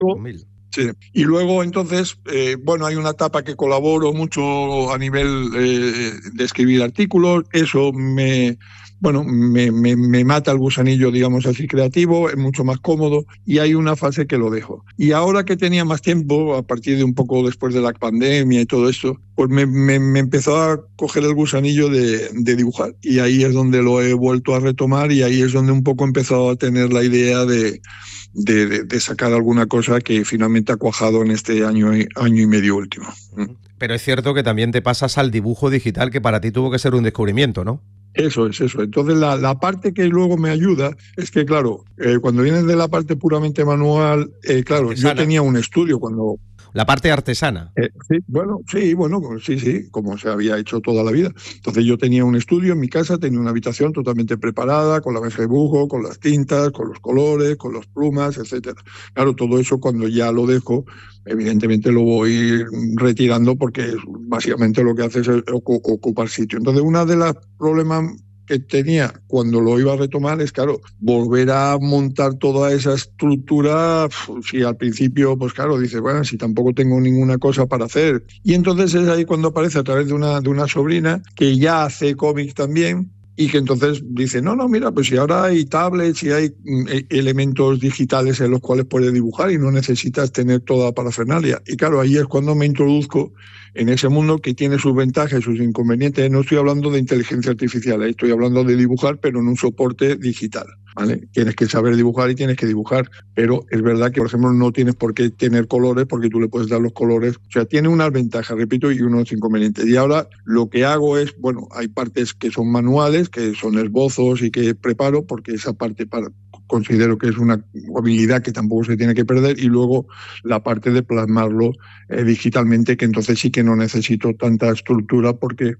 2000. Sí. Y luego, entonces, bueno, hay una etapa que colaboro mucho a nivel de escribir artículos. Eso me mata el gusanillo, digamos así, creativo, es mucho más cómodo, y hay una fase que lo dejo. Y ahora que tenía más tiempo, a partir de un poco después de la pandemia y todo esto, pues me empezó a coger el gusanillo de dibujar. Y ahí es donde lo he vuelto a retomar, y ahí es donde un poco he empezado a tener la idea de sacar alguna cosa que finalmente ha cuajado en este año y medio último. Pero es cierto que también te pasas al dibujo digital, que para ti tuvo que ser un descubrimiento, ¿no? Eso es, eso. Entonces la parte que luego me ayuda es que, claro, cuando vienes de la parte puramente manual, claro, artesana. Yo tenía un estudio cuando... La parte artesana. Sí, como se había hecho toda la vida. Entonces yo tenía un estudio en mi casa, tenía una habitación totalmente preparada, con la mesa de dibujo, con las tintas, con los colores, con las plumas, etcétera. Claro, todo eso cuando ya lo dejo, evidentemente lo voy retirando, porque básicamente lo que hace es ocupar sitio. Entonces uno de los problemas que tenía cuando lo iba a retomar es, claro, volver a montar toda esa estructura. Si al principio, pues claro, dices, bueno, si tampoco tengo ninguna cosa para hacer. Y entonces es ahí cuando aparece, a través de una sobrina que ya hace cómics también, y que entonces dice, no, mira, pues si ahora hay tablets y hay elementos digitales en los cuales puedes dibujar y no necesitas tener toda parafernalia. Y claro, ahí es cuando me introduzco en ese mundo que tiene sus ventajas y sus inconvenientes. No estoy hablando de inteligencia artificial, estoy hablando de dibujar, pero en un soporte digital, ¿vale? Tienes que saber dibujar y tienes que dibujar, pero es verdad que, por ejemplo, no tienes por qué tener colores, porque tú le puedes dar los colores. O sea, tiene unas ventajas, repito, y unos inconvenientes. Y ahora lo que hago es, bueno, hay partes que son manuales, que son esbozos y que preparo, porque esa parte considero que es una habilidad que tampoco se tiene que perder, y luego la parte de plasmarlo digitalmente, que entonces sí que no necesito tanta estructura, porque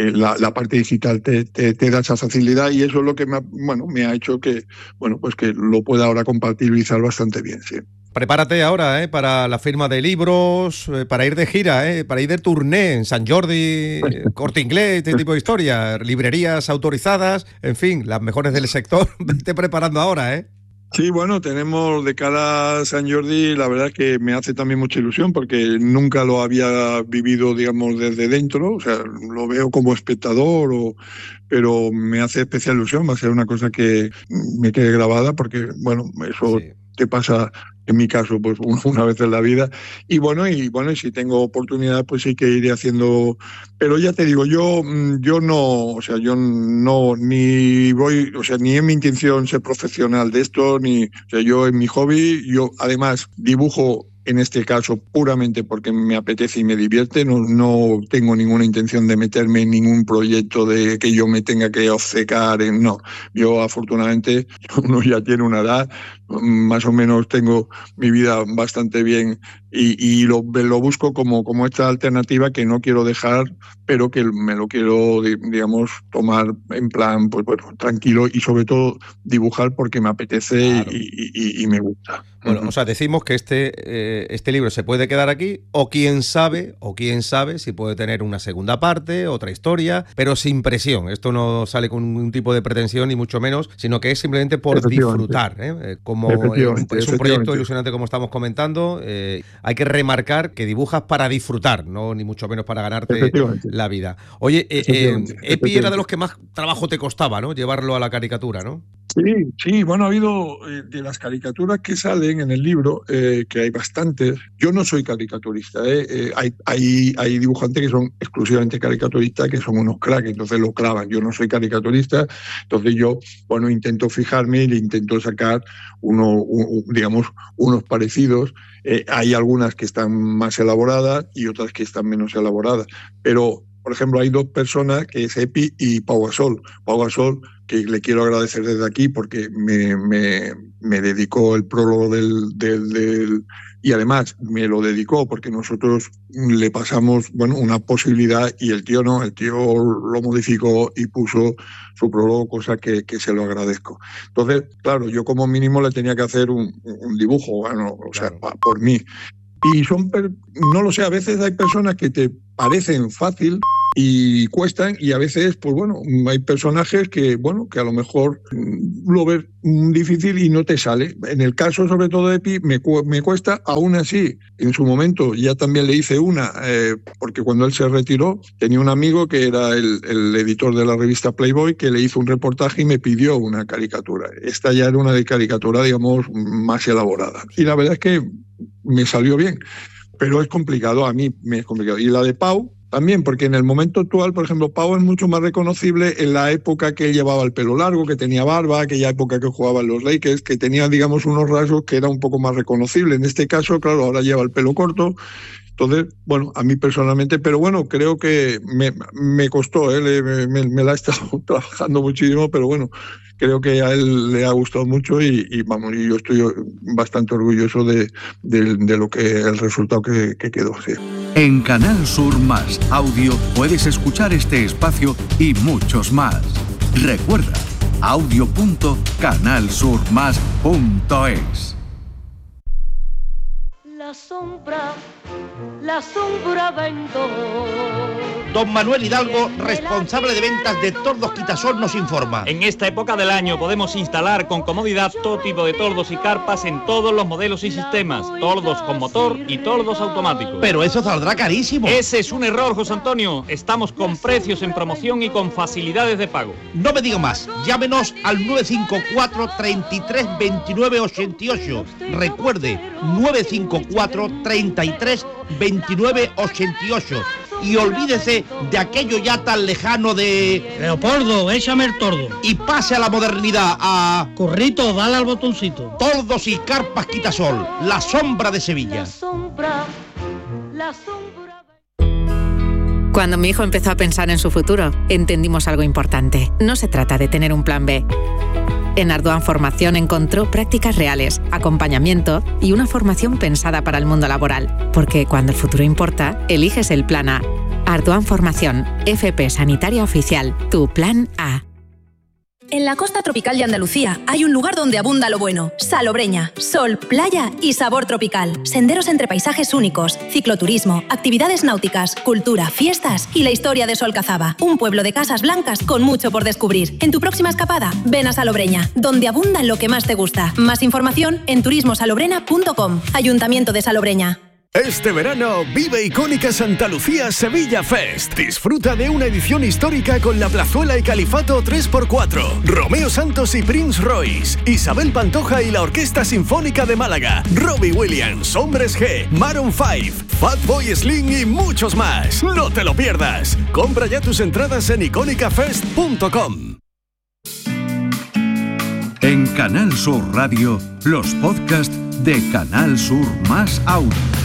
la parte digital te da esa facilidad, y eso es lo que me ha hecho que, bueno, pues que lo pueda ahora compatibilizar bastante bien, sí. Prepárate ahora para la firma de libros, para ir de gira, para ir de tourné en Sant Jordi, Corte Inglés, este tipo de historias, librerías autorizadas, en fin, las mejores del sector. Vete preparando ahora, ¿eh? Sí, bueno, tenemos de cara a San Jordi, la verdad es que me hace también mucha ilusión, porque nunca lo había vivido, digamos, desde dentro. O sea, lo veo como espectador, pero me hace especial ilusión. Va a ser una cosa que me quede grabada, porque, bueno, eso sí te pasa, en mi caso, pues una vez en la vida. Y bueno, y si tengo oportunidad, pues sí que iré haciendo. Pero ya te digo, yo no, o sea, yo no, ni voy, o sea, ni es mi intención ser profesional de esto, ni, o sea, yo en mi hobby, yo además dibujo, en este caso puramente porque me apetece y me divierte. No tengo ninguna intención de meterme en ningún proyecto de que yo me tenga que obcecar en, no. Yo afortunadamente, uno ya tiene una edad, más o menos tengo mi vida bastante bien, y lo busco como esta alternativa que no quiero dejar, pero que me lo quiero, digamos, tomar en plan, pues bueno, tranquilo, y sobre todo dibujar porque me apetece, claro, y me gusta. Bueno, o sea, decimos que este libro se puede quedar aquí, o quién sabe si puede tener una segunda parte, otra historia, pero sin presión. Esto no sale con ningún tipo de pretensión, ni mucho menos, sino que es simplemente por disfrutar, ¿eh? Como es un proyecto ilusionante, como estamos comentando, hay que remarcar que dibujas para disfrutar, no ni mucho menos para ganarte la vida. Oye, Epi era de los que más trabajo te costaba, ¿no? Llevarlo a la caricatura, ¿no? Sí, bueno, ha habido de las caricaturas que salen en el libro, que hay bastantes. Yo no soy caricaturista, hay dibujantes que son exclusivamente caricaturistas, que son unos cracks, entonces lo clavan. Yo no soy caricaturista, entonces yo, bueno, intento fijarme y le intento sacar digamos, unos parecidos. Hay algunas que están más elaboradas y otras que están menos elaboradas, pero, por ejemplo, hay dos personas, que es Epi y Pau Gasol. Pau Gasol, que le quiero agradecer desde aquí, porque me dedicó el prólogo y además me lo dedicó porque nosotros le pasamos, bueno, una posibilidad, y el tío lo modificó y puso su prólogo, cosa que se lo agradezco. Entonces, claro, yo como mínimo le tenía que hacer un dibujo, bueno, o sea, por mí. Y no lo sé, a veces hay personas que te parecen fácil y cuestan, y a veces, pues bueno, hay personajes que, bueno, que a lo mejor lo ves difícil y no te sale. En el caso, sobre todo de Pi, me cuesta, aún así, en su momento ya también le hice una, porque cuando él se retiró, tenía un amigo que era el editor de la revista Playboy, que le hizo un reportaje y me pidió una caricatura. Esta ya era una de caricatura, digamos, más elaborada. Y la verdad es que me salió bien, pero es complicado, a mí me es complicado. Y la de Pau, también, porque en el momento actual, por ejemplo, Pau es mucho más reconocible en la época que él llevaba el pelo largo, que tenía barba, aquella época que jugaba en los Lakers, que tenía, digamos, unos rasgos que era un poco más reconocible. En este caso, claro, ahora lleva el pelo corto. Entonces, bueno, a mí personalmente, pero bueno, creo que me costó, me la he estado trabajando muchísimo, pero bueno, creo que a él le ha gustado mucho y vamos, y yo estoy bastante orgulloso de lo que el resultado que quedó. Sí. En Canal Sur Más Audio puedes escuchar este espacio y muchos más. Recuerda, audio.canalsurmas.es. La sombra vendo. Don Manuel Hidalgo, responsable de ventas de Tordos Quitasol, nos informa. En esta época del año podemos instalar con comodidad todo tipo de tordos y carpas en todos los modelos y sistemas. Tordos con motor y tordos automáticos. Pero eso saldrá carísimo. Ese es un error, José Antonio. Estamos con precios en promoción y con facilidades de pago. No me diga más. Llámenos al 954 33 29 88. Recuerde, 954 33 29 88. Y olvídese de aquello ya tan lejano de... Leopoldo, échame el tordo. Y pase a la modernidad, a... Corrito, dale al botoncito. Tordos y carpas Quitasol, la sombra de Sevilla. La sombra. Cuando mi hijo empezó a pensar en su futuro, entendimos algo importante. No se trata de tener un plan B. En Ardoan Formación encontró prácticas reales, acompañamiento y una formación pensada para el mundo laboral. Porque cuando el futuro importa, eliges el plan A. Ardoan Formación, FP Sanitaria Oficial, tu plan A. En la costa tropical de Andalucía hay un lugar donde abunda lo bueno. Salobreña. Sol, playa y sabor tropical. Senderos entre paisajes únicos, cicloturismo, actividades náuticas, cultura, fiestas y la historia de Solcazaba. Un pueblo de casas blancas con mucho por descubrir. En tu próxima escapada, ven a Salobreña, donde abunda lo que más te gusta. Más información en turismosalobrena.com. Ayuntamiento de Salobreña. Este verano vive icónica Santa Lucía Sevilla Fest. Disfruta de una edición histórica con La Plazuela y Califato 3x4, Romeo Santos y Prince Royce, Isabel Pantoja y la Orquesta Sinfónica de Málaga, Robbie Williams, Hombres G, Maroon 5, Fatboy Slim y muchos más. No te lo pierdas. Compra ya tus entradas en iconicafest.com. En Canal Sur Radio, los podcasts de Canal Sur Más Audio.